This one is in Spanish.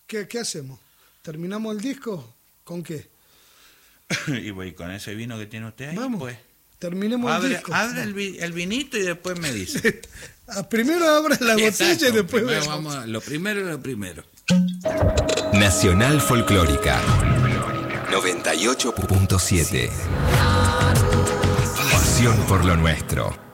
¿Qué hacemos? ¿Terminamos el disco? ¿Con qué? Y voy con ese vino que tiene usted ahí, Vamos, pues. terminemos el disco. Abre el vinito y después me dice. Primero abra la botella y después primero vemos. lo primero. Nacional Folclórica 98.7. Pasión por lo nuestro.